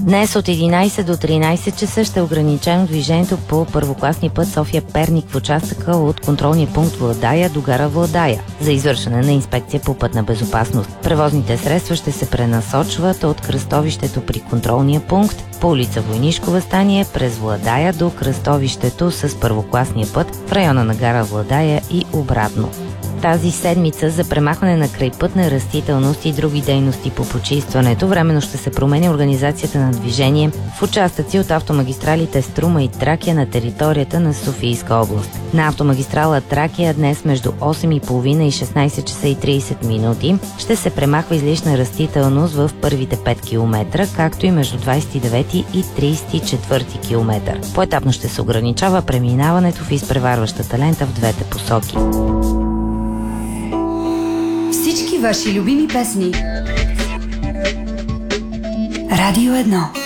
Днес от 11 до 13 часа ще е ограничено движението по първокласния път София-Перник в участъка от контролния пункт Владая до гара Владая за извършване на инспекция по пътна безопасност. Превозните средства ще се пренасочват от кръстовището при контролния пункт по улица Войнишко въстание през Владая до кръстовището с първокласния път в района на гара Владая и обратно. Тази седмица за премахване на крайпътна растителност и други дейности по почистването временно ще се промени организацията на движение в участъци от автомагистралите Струма и Тракия на територията на Софийска област. На автомагистрала Тракия днес между 8:30 и 16 часа и 30 минути ще се премахва излишна растителност в първите 5 км, както и между 29 и 34 км. Поетапно ще се ограничава преминаването в изпреварващата лента в двете посоки. Всички ваши любими песни. Радио 1.